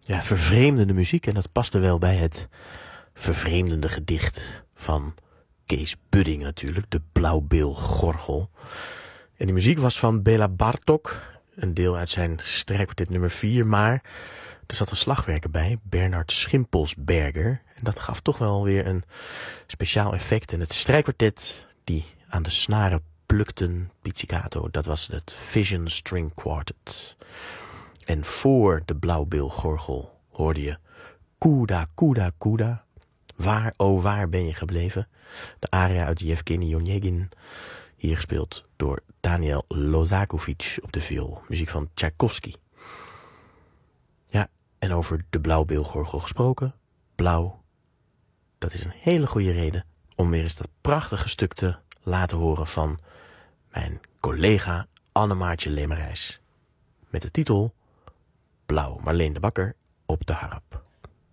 Ja, vervreemdende muziek. En dat paste wel bij het vervreemdende gedicht van Kees Budding natuurlijk. De Blauwbil-gorgel. En die muziek was van Béla Bartók. Een deel uit zijn strijkkwartet nummer 4. Maar er zat een slagwerker bij. Bernard Schimpelsberger. En dat gaf toch wel weer een speciaal effect. En het strijkkwartet die aan de snaren plukten, pizzicato, dat was het Vision String Quartet. En voor de Blauwbil-gorgel hoorde je Kuda, Kuda, Kuda. Waar, oh waar ben je gebleven? De aria uit Yevgeny Onegin. Hier gespeeld door Daniel Lozakovic op de viool. Muziek van Tchaikovsky. Ja, en over de Blauwbil-gorgel gesproken. Blauw, dat is een hele goede reden om weer eens dat prachtige stuk te laten horen van mijn collega Annemaartje Lemerijs. Met de titel Blauw, Marleen de Bakker op de harp.